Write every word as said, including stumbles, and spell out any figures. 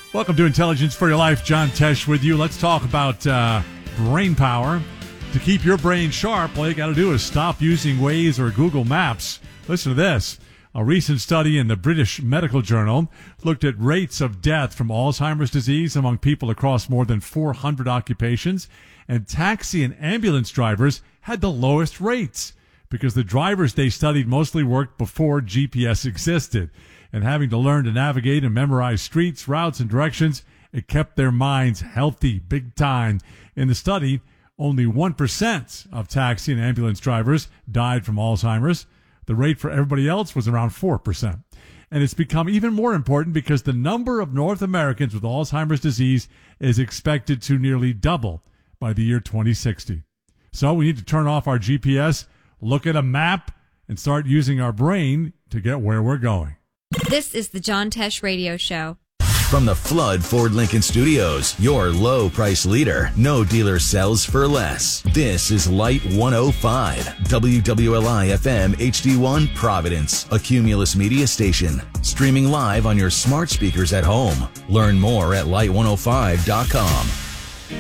Welcome to Intelligence for Your Life. John Tesh with you. Let's talk about uh, brain power. To keep your brain sharp, all you got to do is stop using Waze or Google Maps. Listen to this. A recent study in the British Medical Journal looked at rates of death from Alzheimer's disease among people across more than four hundred occupations, and taxi and ambulance drivers had the lowest rates because the drivers they studied mostly worked before G P S existed. And having to learn to navigate and memorize streets, routes, and directions, it kept their minds healthy big time. In the study, only one percent of taxi and ambulance drivers died from Alzheimer's. The rate for everybody else was around four percent. And it's become even more important because the number of North Americans with Alzheimer's disease is expected to nearly double by the year twenty sixty. So we need to turn off our G P S, look at a map, and start using our brain to get where we're going. This is the John Tesh Radio Show. From the Flood Ford Lincoln Studios, your low price leader. No dealer sells for less. This is Light one oh five, W W L I F M H D one Providence, a Cumulus media station. Streaming live on your smart speakers at home. Learn more at light one oh five dot com.